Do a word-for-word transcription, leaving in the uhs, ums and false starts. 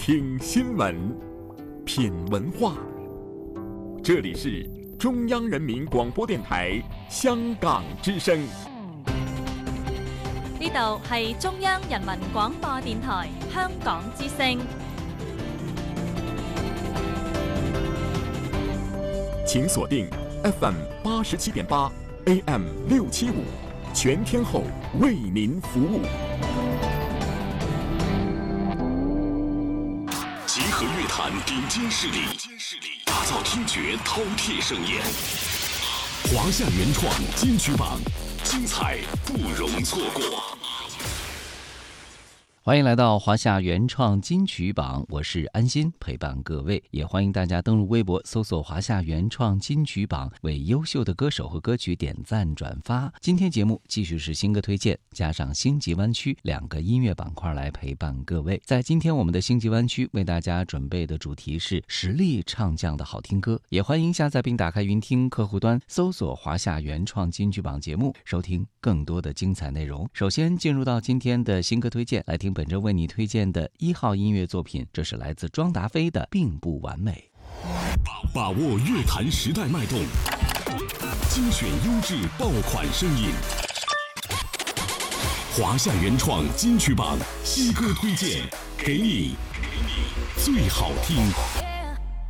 听新闻，品文化。这里是中央人民廣播電台香港之聲。 呢度係中央人民廣播電台香港之聲。 請鎖定 F M 八十七點八 A M 六七五，全天候為您服務。 集合樂壇頂尖勢力，打造聽覺饕餮盛宴。華夏原創金曲榜，精彩不容錯過。 歡迎來到華夏原創金曲榜，我是安心，陪伴各位，也歡迎大家登錄微博搜索華夏原創金曲榜，為優秀的歌手和歌曲點讚轉發。今天節目繼續是新歌推薦加上星級灣區兩個音樂板塊來陪伴各位。在今天我們的星級灣區為大家準備的主題是實力唱將的好聽歌，也歡迎下載並打開雲聽客戶端搜索華夏原創金曲榜節目，收聽更多的精彩內容。首先進入到今天的新歌推薦，來聽本周為你推薦的一號音樂作品，這是來自莊達菲的《並不完美》。 把握樂壇時代脈動，精選優質爆款聲音。華夏原創金曲榜新歌推薦，給你最好聽。